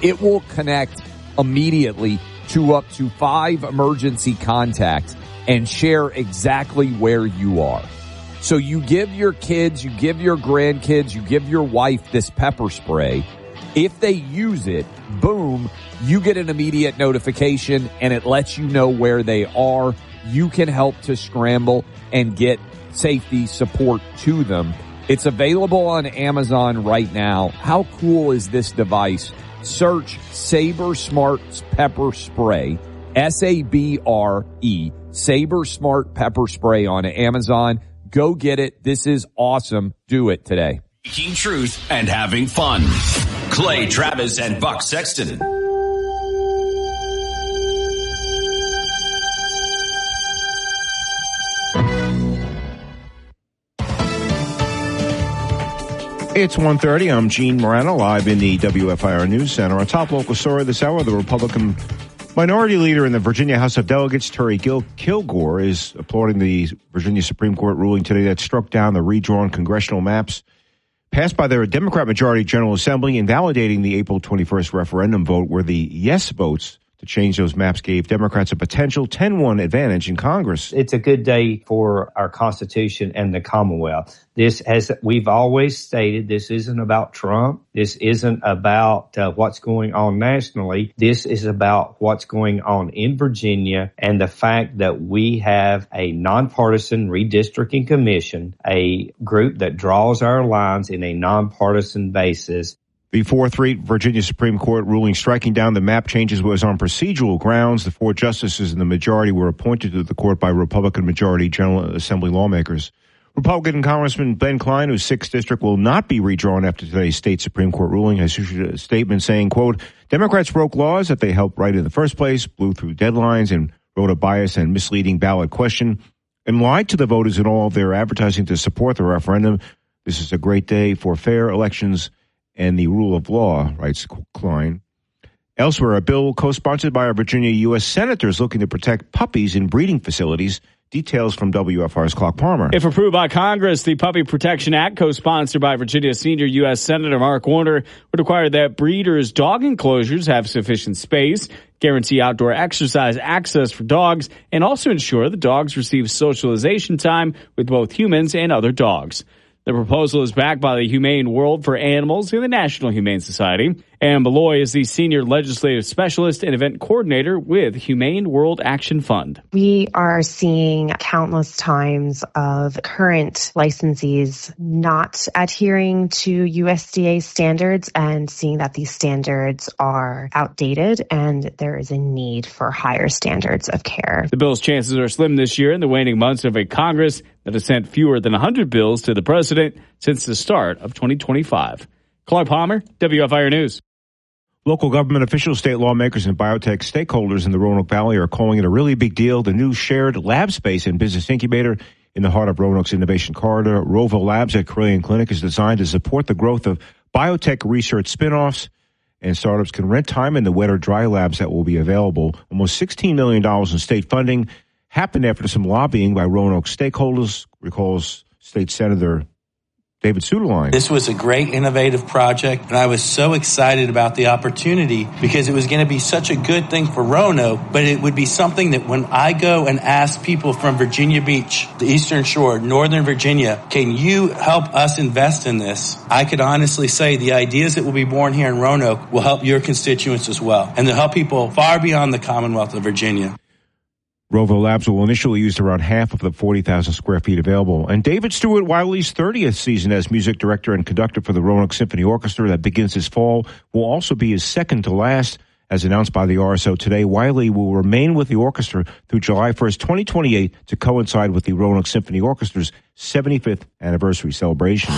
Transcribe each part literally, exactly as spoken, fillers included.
it will connect immediately to up to five emergency contacts and share exactly where you are. So you give your kids, you give your grandkids, you give your wife this pepper spray. If they use it, boom, you get an immediate notification and it lets you know where they are. You can help to scramble and get safety support to them. It's available on Amazon right now. How cool is this device? Search Sabre Smart Pepper Spray, S A B R E, Sabre Smart Pepper Spray on Amazon. Go get it. This is awesome. Do it today. Speaking truth and having fun. Clay Travis and Buck Sexton. It's one thirty. I'm Gene Morano, live in the W F I R News Center. Our top local story this hour, the Republican Minority Leader in the Virginia House of Delegates, Terry Gil- Kilgore, is applauding the Virginia Supreme Court ruling today that struck down the redrawn congressional maps passed by their Democrat majority General Assembly, invalidating the April twenty-first referendum vote where the yes votes to change those maps gave Democrats a potential ten one advantage in Congress. It's a good day for our Constitution and the Commonwealth. This, as we've always stated, this isn't about Trump. This isn't about uh, what's going on nationally. This is about what's going on in Virginia and the fact that we have a nonpartisan redistricting commission, a group that draws our lines in a nonpartisan basis. The four three Virginia Supreme Court ruling striking down the map changes was on procedural grounds. The four justices in the majority were appointed to the court by Republican majority General Assembly lawmakers. Republican Congressman Ben Cline, whose sixth district will not be redrawn after today's state Supreme Court ruling, has issued a statement saying, quote, Democrats broke laws that they helped write in the first place, blew through deadlines, and wrote a biased and misleading ballot question, and lied to the voters in all of their advertising to support the referendum. This is a great day for fair elections and the rule of law, writes Klein. Elsewhere, a bill co-sponsored by our Virginia U S senators looking to protect puppies in breeding facilities. Details from W F R's Clark Palmer. If approved by Congress, the Puppy Protection Act, co-sponsored by Virginia senior U S Senator Mark Warner, would require that breeders' dog enclosures have sufficient space, guarantee outdoor exercise access for dogs, and also ensure the dogs receive socialization time with both humans and other dogs. The proposal is backed by the Humane World for Animals and the National Humane Society. Anne Beloy is the Senior Legislative Specialist and Event Coordinator with Humane World Action Fund. We are seeing countless times of current licensees not adhering to U S D A standards and seeing that these standards are outdated and there is a need for higher standards of care. The bill's chances are slim this year in the waning months of a Congress that has sent fewer than one hundred bills to the president since the start of twenty twenty-five. Clark Palmer, W F I R News. Local government officials, state lawmakers, and biotech stakeholders in the Roanoke Valley are calling it a really big deal. The new shared lab space and business incubator in the heart of Roanoke's Innovation Corridor, Rovo Labs at Carilion Clinic, is designed to support the growth of biotech research spinoffs, and startups can rent time in the wet or dry labs that will be available. Almost sixteen million dollars in state funding happened after some lobbying by Roanoke stakeholders, recalls State Senator David Suderline. This was a great innovative project, and I was so excited about the opportunity because it was going to be such a good thing for Roanoke, but it would be something that when I go and ask people from Virginia Beach, the Eastern Shore, Northern Virginia, can you help us invest in this? I could honestly say the ideas that will be born here in Roanoke will help your constituents as well, and they'll help people far beyond the Commonwealth of Virginia. Rovo Labs will initially use around half of the forty thousand square feet available. And David Stewart Wiley's thirtieth season as music director and conductor for the Roanoke Symphony Orchestra that begins this fall will also be his second to last. As announced by the R S O today, Wiley will remain with the orchestra through July first, twenty twenty-eight to coincide with the Roanoke Symphony Orchestra's seventy-fifth anniversary celebration.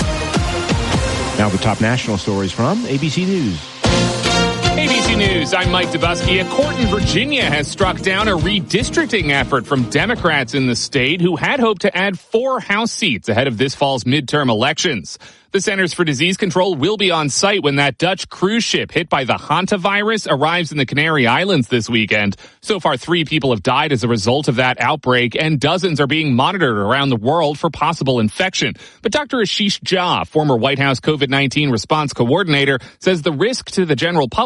Now the top national stories from A B C News. A B C News, I'm Mike Dubusky. A court in Virginia has struck down a redistricting effort from Democrats in the state who had hoped to add four House seats ahead of this fall's midterm elections. The Centers for Disease Control will be on site when that Dutch cruise ship hit by the hantavirus arrives in the Canary Islands this weekend. So far, three people have died as a result of that outbreak, and dozens are being monitored around the world for possible infection. But Doctor Ashish Jha, former White House COVID nineteen response coordinator, says the risk to the general public